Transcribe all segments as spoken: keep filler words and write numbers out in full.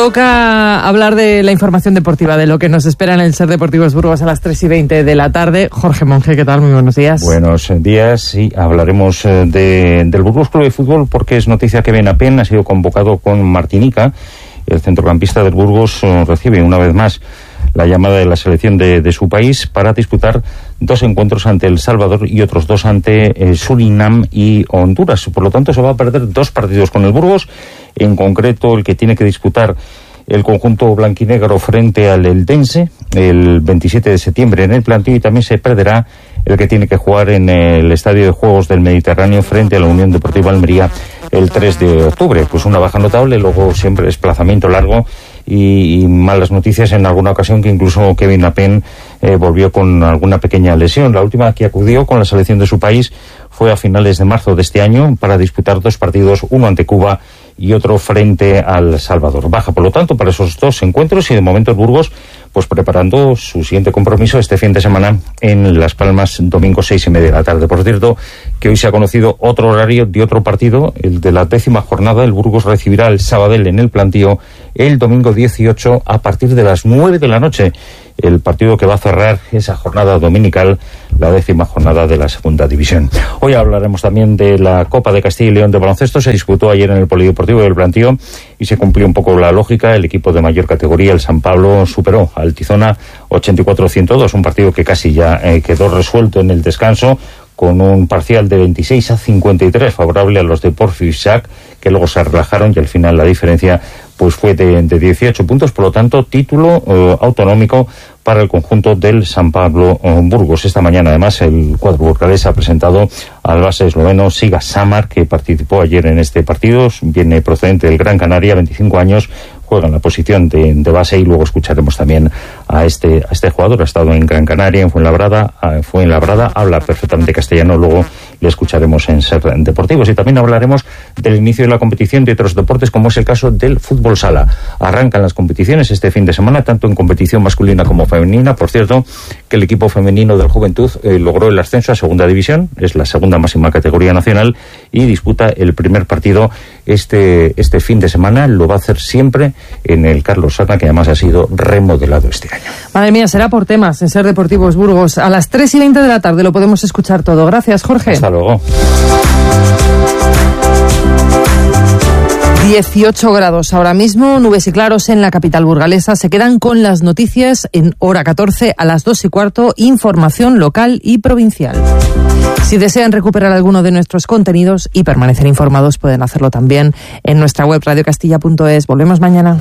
Toca hablar de la información deportiva, de lo que nos espera en el Ser Deportivos Burgos a las tres y veinte de la tarde. Jorge Monge, ¿qué tal? Muy buenos días. Buenos días, y hablaremos de, del Burgos Club de Fútbol, porque es noticia que Kevin Apen ha sido convocado con Martinica. El centrocampista del Burgos recibe una vez más la llamada de la selección de, de su país para disputar dos encuentros ante El Salvador y otros dos ante eh, Surinam y Honduras. Por lo tanto, se va a perder dos partidos con el Burgos, en concreto el que tiene que disputar el conjunto blanquinegro frente al Eldense el veintisiete de septiembre en el Plantío, y también se perderá el que tiene que jugar en el Estadio de Juegos del Mediterráneo frente a la Unión Deportiva Almería el tres de octubre. Pues una baja notable, luego siempre desplazamiento largo y, y malas noticias en alguna ocasión, que incluso Kevin Apen eh, volvió con alguna pequeña lesión. La última que acudió con la selección de su país fue a finales de marzo de este año para disputar dos partidos, uno ante Cuba y otro frente al Salvador. Baja, por lo tanto, para esos dos encuentros, y de momento el Burgos pues preparando su siguiente compromiso este fin de semana en Las Palmas, domingo seis y media de la tarde. Por cierto, que hoy se ha conocido otro horario de otro partido, el de la décima jornada. El Burgos recibirá el Sabadell en el Plantío el domingo dieciocho a partir de las nueve de la noche. El partido que va a cerrar esa jornada dominical, la décima jornada de la segunda división. Hoy hablaremos también de la Copa de Castilla y León de baloncesto. Se disputó ayer en el Polideportivo del Plantío y se cumplió un poco la lógica. El equipo de mayor categoría, el San Pablo, superó al Tizona ochenta y cuatro a ciento dos, un partido que casi ya eh, quedó resuelto en el descanso, con un parcial de veintiséis a cincuenta y tres favorable a los de Porfisac, que luego se relajaron y al final la diferencia pues fue de, de dieciocho puntos. Por lo tanto, título eh, autonómico para el conjunto del San Pablo eh, Burgos. Esta mañana, además, el cuadro burgalés ha presentado al base esloveno Siga Samar, que participó ayer en este partido. Viene procedente del Gran Canaria, veinticinco años, juega en la posición de, de base, y luego escucharemos también a este a este jugador. Ha estado en Gran Canaria, en Fuenlabrada, en Fuenlabrada, habla perfectamente castellano. Luego le escucharemos en Ser Deportivos, y también hablaremos del inicio de la competición de otros deportes, como es el caso del fútbol sala. Arrancan las competiciones este fin de semana, tanto en competición masculina como femenina. Por cierto, que el equipo femenino del Juventud eh, logró el ascenso a segunda división, es la segunda máxima categoría nacional, y disputa el primer partido este este fin de semana. Lo va a hacer siempre en el Carlos Sana, que además ha sido remodelado este año. Madre mía, será por temas en Ser Deportivos Burgos. A las tres y veinte de la tarde lo podemos escuchar todo. Gracias, Jorge. Hasta luego. dieciocho grados ahora mismo, nubes y claros en la capital burgalesa. Se quedan con las noticias en hora catorce a las dos y cuarto, información local y provincial. Si desean recuperar alguno de nuestros contenidos y permanecer informados, pueden hacerlo también en nuestra web radio castilla punto es. Volvemos mañana.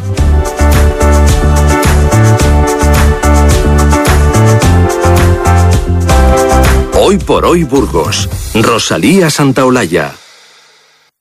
Hoy por hoy Burgos. Rosalía Santaolalla.